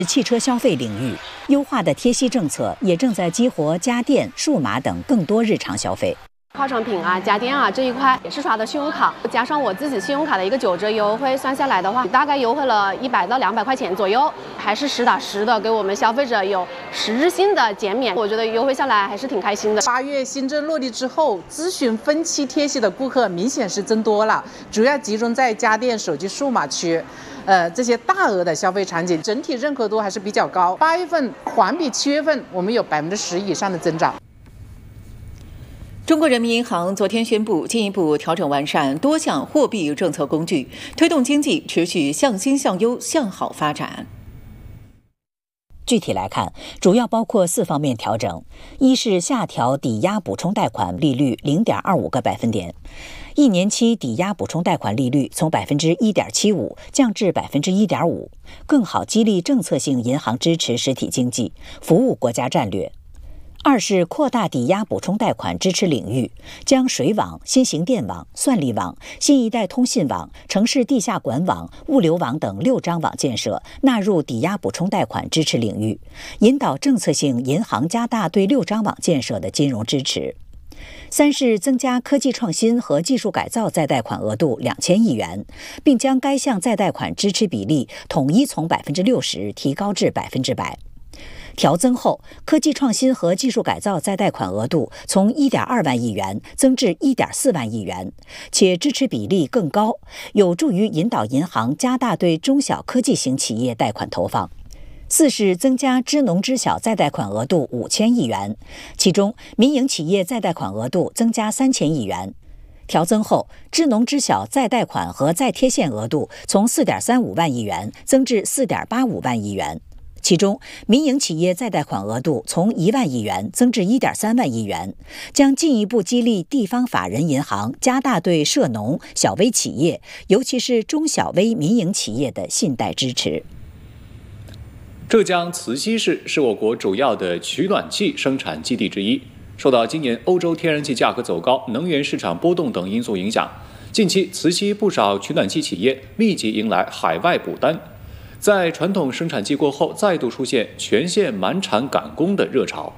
汽车消费领域，优化的贴息政策也正在激活家电、数码等更多日常消费。 化妆品啊、家电啊这一块也是刷的信用卡，加上我自己信用卡的一个9折优惠，算下来的话，大概优惠了100到200块钱左右，还是实打实的给我们消费者有实质性的减免。我觉得优惠下来还是挺开心的。 8月新政落地之后，咨询分期贴息的顾客明显是增多了，主要集中在家电、手机、数码区。这些大额的消费场景，整体认可度还是比较高。8月份环比7月份，我们有10%以上的增长。 中国人民银行昨天宣布，进一步调整完善多项货币政策工具，推动经济持续向新向优向好发展。 具体来看，主要包括4方面调整：一是下调抵押补充贷款利率0.25个百分点，1年期抵押补充贷款利率从1.75%降至1.5%，更好激励政策性银行支持实体经济，服务国家战略。二是扩大抵押补充贷款支持领域，将水网、新型电网、算力网、新一代通信网、城市地下管网、物流网等6张网建设纳入抵押补充贷款支持领域，引导政策性银行加大对6张网建设的金融支持。三是增加科技创新和技术改造再贷款额度2000亿元，并将该项再贷款支持比例统一从60%提高至100%。调增后，科技创新和技术改造再贷款额度从1.2万亿元增至1.4万亿元，且支持比例更高，有助于引导银行加大对中小科技型企业贷款投放。四是增加支农支小再贷款额度5000亿元，其中民营企业再贷款额度增加3000亿元。调增后，支农支小再贷款和再贴现额度从4.35万亿元增至4.85万亿元。其中，民营企业再贷款额度从1万亿元增至1.3万亿元，将进一步激励地方法人银行加大对涉农、小微企业，尤其是中小微民营企业的信贷支持。 浙江慈溪市是我国主要的取暖器生产基地之一。受到今年欧洲天然气价格走高、能源市场波动等因素影响，近期慈溪不少取暖器企业密集迎来海外补单。在传统生产季过后，再度出现全线满产赶工的热潮。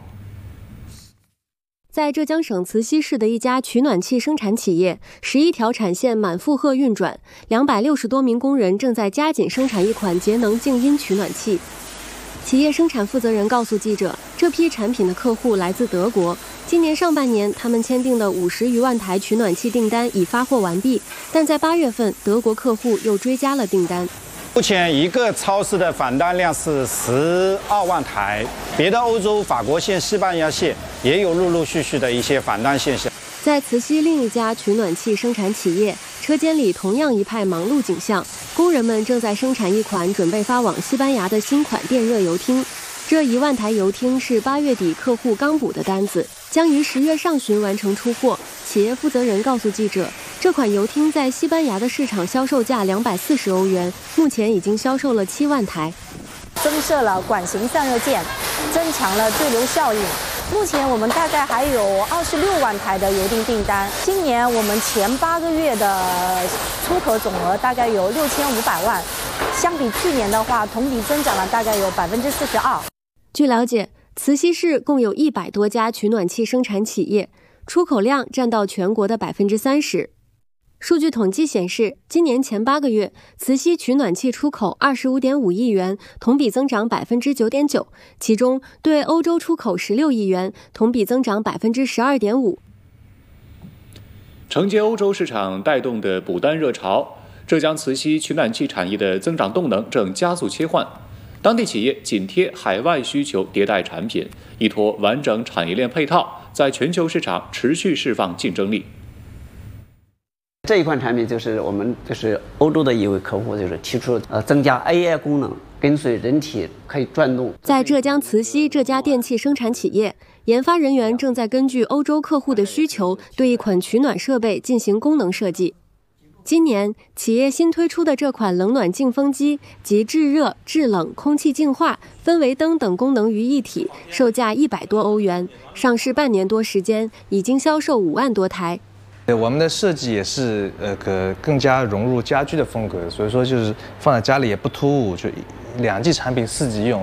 在浙江省慈溪市的一家取暖器生产企业，11条产线满负荷运转，260多名工人正在加紧生产一款节能静音取暖器。企业生产负责人告诉记者，这批产品的客户来自德国。今年上半年，他们签订的50余万台取暖器订单已发货完毕，但在8月份，德国客户又追加了订单。 目前一个超市的返单量是12万台，别的欧洲法国线、西班牙线也有陆陆续续的一些返单现象。 在慈溪另一家取暖器生产企业，车间里同样一派忙碌景象，工人们正在生产一款准备发往西班牙的新款电热油汀。这1万台油汀是8月底客户刚补的单子，将于10月上旬完成出货。企业负责人告诉记者，这款油汀在西班牙的市场销售价240欧元，目前已经销售了7万台。 增设了管型散热件，增强了对流效应。目前我们大概还有26万台的油汀订单。今年我们前8个月的出口总额大概有6500万，相比去年的话，同比增长了大概有42%。 据了解，慈溪市共有100多家取暖器生产企业，出口量占到全国的30%。数据统计显示，今年前8个月，慈溪取暖器出口25.5亿元，同比增长9.9%，其中对欧洲出口16亿元，同比增长12.5%。 承接欧洲市场带动的补单热潮，浙江慈溪取暖器产业的增长动能正加速切换。当地企业紧贴海外需求迭代产品，依托完整产业链配套，在全球市场持续释放竞争力。 这一款产品就是我们欧洲的一位客户提出增加 AI 功能，跟随人体可以转动。 在浙江慈溪这家电器生产企业，研发人员正在根据欧洲客户的需求，对一款取暖设备进行功能设计。今年，企业新推出的这款冷暖净风机集制热、制冷、空气净化、氛围灯等功能于一体，售价100多欧元。上市半年多时间，已经销售5万多台。 我们的设计也是更加融入家居的风格，所以说就是放在家里也不突兀，就 2G产品4级用。